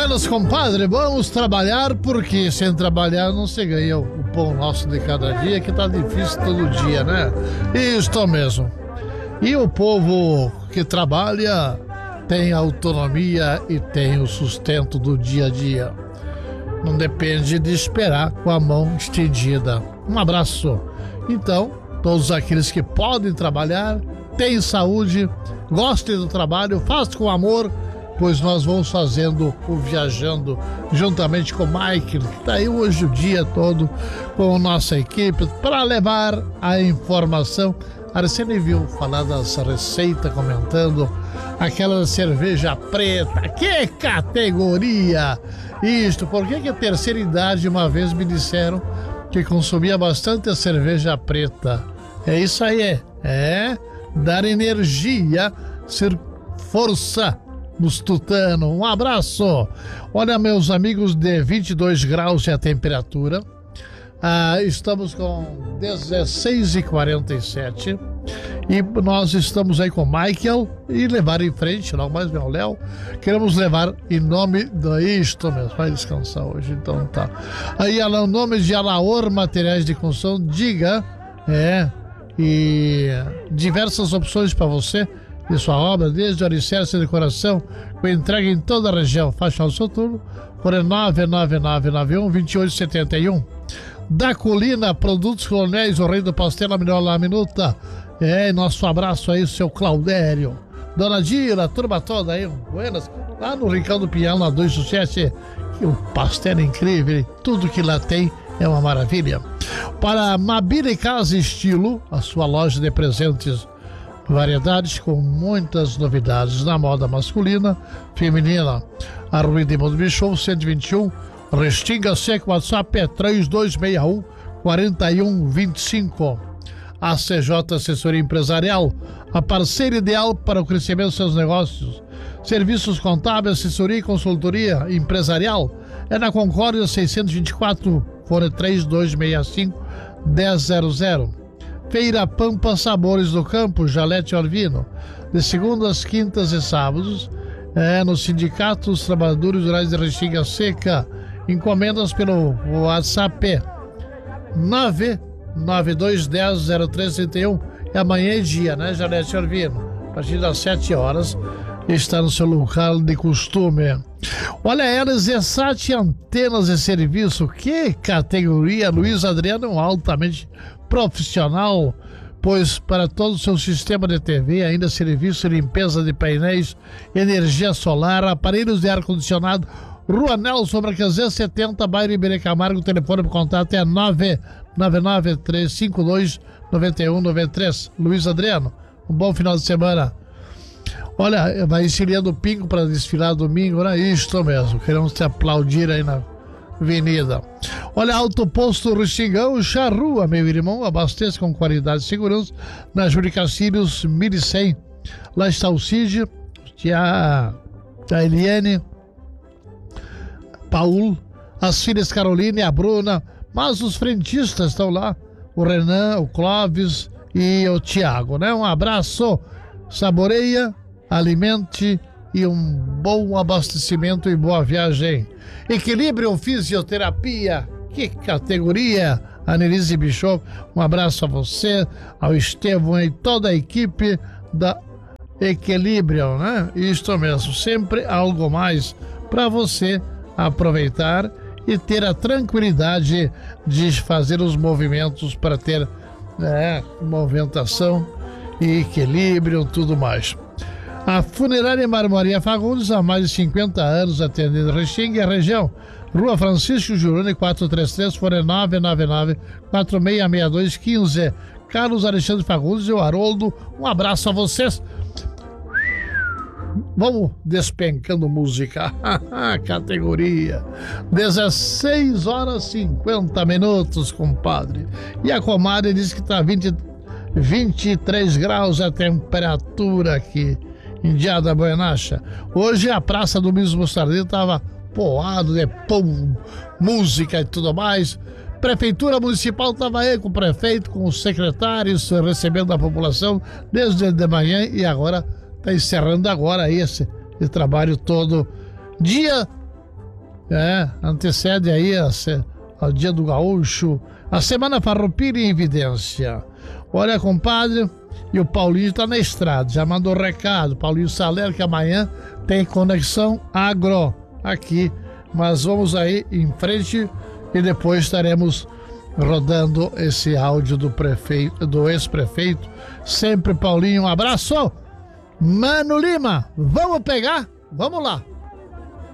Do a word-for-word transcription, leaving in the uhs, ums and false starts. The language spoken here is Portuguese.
Buenas, compadre, vamos trabalhar, porque sem trabalhar não se ganha o pão nosso de cada dia, que tá difícil todo dia, né? Isto mesmo. E o povo que trabalha tem autonomia e tem o sustento do dia a dia. Não depende de esperar com a mão estendida. Um abraço. Então, todos aqueles que podem trabalhar, têm saúde, gostem do trabalho, façam com amor, pois nós vamos fazendo o Viajando juntamente com o Mike, que está aí hoje o dia todo com a nossa equipe para levar a informação. A Arsene viu falar das receitas, comentando aquela cerveja preta. Que categoria! Isto, por que que a terceira idade uma vez me disseram que consumia bastante a cerveja preta? É isso aí, é, é dar energia, ser força nos tutanos. Um abraço. Olha, meus amigos, de vinte e dois graus é a temperatura. Ah, estamos com dezesseis e quarenta e sete e nós estamos aí com o Michael e levar em frente, logo mais vem o Léo. Queremos levar em nome do isto mesmo. Vai descansar hoje, então tá. Aí, em nome de Alaor Materiais de Construção, diga, é, e diversas opções para você de sua obra, desde o alicerce e decoração, com entrega em toda a região. Faça o seu turno por nove nove nove nove um, dois oito sete um. Da Colina, Produtos Coloniais, o rei do pastel, a melhor laminuta. É, nosso abraço aí, seu Claudério. Dona Dira, a turma toda aí, buenas. Lá no Rincão do Pinhal, na dois sete, o pastel é incrível, tudo que lá tem é uma maravilha. Para Mabile Casa Estilo, a sua loja de presentes, variedades com muitas novidades na moda masculina, feminina. A Rua de Bichou, cento e vinte e um, Restinga Seco, WhatsApp é três dois seis um, quatro um dois cinco. A C J Assessoria Empresarial, a parceira ideal para o crescimento dos seus negócios. Serviços contábeis, assessoria e consultoria empresarial é na Concórdia seiscentos e vinte e quatro, fone três dois seis cinco, um zero zero zero. Feira Pampa Sabores do Campo, Jalete Orvino, de segundas, quintas e sábados, é no Sindicato dos Trabalhadores Rurais de Restinga Seca. Encomendas pelo WhatsApp nove nove dois um zero zero três trinta e um. E amanhã é dia, né, Jalete Orvino? A partir das sete horas está no seu local de costume. Olha, elas é Sat Antenas de Serviço. Que categoria! Luiz Adriano é um altamente profissional, pois para todo o seu sistema de T V, ainda serviço de limpeza de painéis, energia solar, aparelhos de ar-condicionado. Rua Nelson Bracazense setenta, bairro Iberê Camargo. O telefone para contato é nove nove nove três cinco dois nove um nove três. Luiz Adriano, um bom final de semana. Olha, vai ensinando o Pingo para desfilar domingo, não é isto mesmo. Queremos te aplaudir aí na avenida. Olha, Alto Posto Restingão, Charrua, meu irmão, abasteça com qualidade e segurança na Júlio Castilhos mil e cem. Lá está o Cid, a, a Eliane, Paul, as filhas Caroline e a Bruna, mas os frentistas estão lá, o Renan, o Clóvis e o Tiago, né? Um abraço, saboreia, alimente e um bom abastecimento e boa viagem. Equilíbrio Fisioterapia, que categoria! Anelise Bischoff, um abraço a você, ao Estevão e toda a equipe da Equilíbrio, né? Isto mesmo, sempre algo mais para você aproveitar e ter a tranquilidade de fazer os movimentos para ter, né, movimentação e equilíbrio, tudo mais. A Funerária Marmoraria Fagundes, há mais de cinquenta anos, atendendo Restinga e a região. Rua Francisco Juruni, quatrocentos e trinta e três, fone nove nove nove, quatro seis seis dois, um cinco. Carlos Alexandre Fagundes e o Haroldo, um abraço a vocês. Vamos despencando música. Categoria. dezesseis horas e cinquenta minutos, compadre. E a comadre diz que está vinte, vinte e três graus a temperatura aqui em Dia da Buenacha. Hoje a Praça do Miso Mostardinho estava poado de pum, música e tudo mais. Prefeitura Municipal estava aí com o prefeito, com os secretários, recebendo a população desde de manhã e agora está encerrando agora esse, esse trabalho todo. Dia É, antecede aí a, ao Dia do Gaúcho, a Semana Farroupilha em evidência. Olha, compadre, e o Paulinho tá na estrada, já mandou recado, Paulinho Salero, que amanhã tem Conexão Agro aqui. Mas vamos aí em frente e depois estaremos rodando esse áudio do prefeito, do ex-prefeito. Sempre, Paulinho, um abraço. Mano Lima, vamos pegar? Vamos lá.